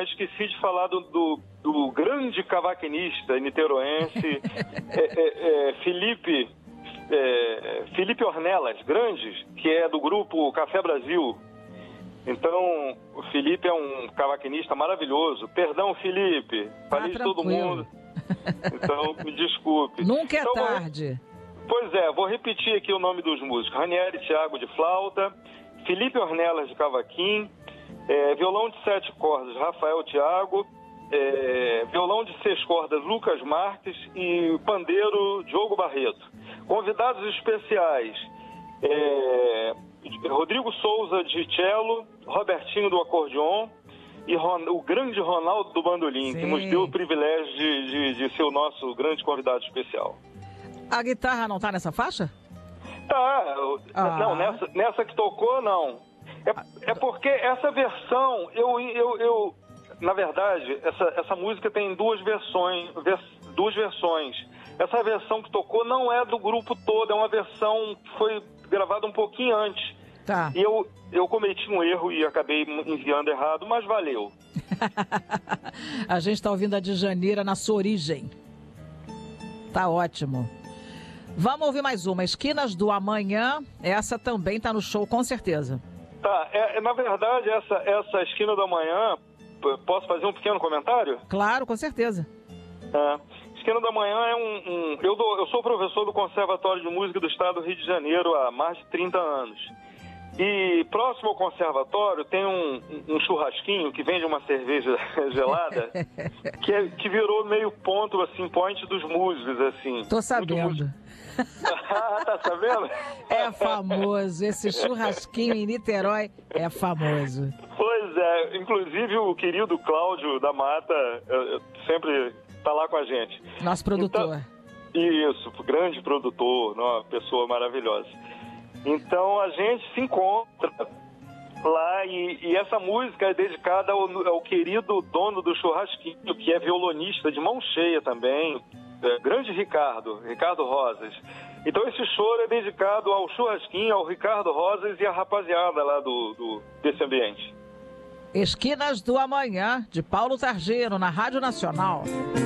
mas esqueci de falar do grande cavaquinista niteroense, Felipe Ornelas, Grandes, que é do grupo Café Brasil. Então, o Felipe é um cavaquinista maravilhoso. Perdão, Felipe, falei de todo mundo. Então, me desculpe. Nunca é tarde. Pois é, vou repetir aqui o nome dos músicos. Ranieri Thiago de flauta, Felipe Ornelas de cavaquim, violão de 7 cordas, Rafael Thiago, violão de 6 cordas, Lucas Marques e pandeiro, Diogo Barreto. Convidados especiais, Rodrigo Souza de cello, Robertinho do acordeon e o grande Ronaldo do bandolim, que nos deu o privilégio de ser o nosso grande convidado especial. A guitarra não tá nessa faixa? Tá, não, nessa que tocou, não. É porque essa versão, na verdade, essa música tem duas versões. Essa versão que tocou não é do grupo todo, é uma versão que foi gravada um pouquinho antes. Tá. E eu cometi um erro e acabei enviando errado, mas valeu. A gente tá ouvindo a Djanira na sua origem. Tá ótimo. Vamos ouvir mais uma. Esquinas do Amanhã. Essa também tá no show, com certeza. Tá. Na verdade, essa Esquina do Amanhã, posso fazer um pequeno comentário? Claro, com certeza. Esquina do Amanhã é eu sou professor do Conservatório de Música do Estado do Rio de Janeiro há mais de 30 anos. E próximo ao conservatório tem um churrasquinho que vende uma cerveja gelada que virou meio ponto, assim, point dos músicos, assim. Tô sabendo. Tá sabendo? É famoso, esse churrasquinho em Niterói é famoso. Pois é, inclusive o querido Cláudio da Mata sempre tá lá com a gente. Nosso produtor. Então, isso, grande produtor, uma pessoa maravilhosa. Então a gente se encontra lá e essa música é dedicada ao querido dono do churrasquinho, que é violonista de mão cheia também, grande Ricardo Rosas. Então esse choro é dedicado ao churrasquinho, ao Ricardo Rosas e à rapaziada lá desse ambiente. Esquinas do Amanhã, de Paulo Targino, na Rádio Nacional.